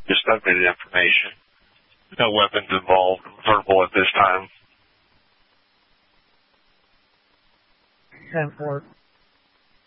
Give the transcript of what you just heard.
Just updated information. No weapons involved. Verbal at this time. 10-4.